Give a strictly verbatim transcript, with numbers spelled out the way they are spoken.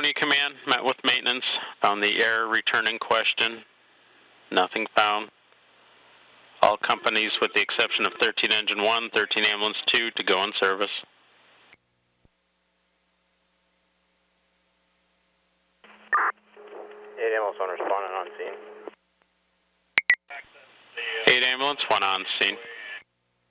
Oconee Command, met with maintenance, found the error return in question, nothing found. All companies with the exception of thirteen Engine one, thirteen Ambulance two to go in service. eight Ambulance one responding on scene. eight Ambulance one on scene.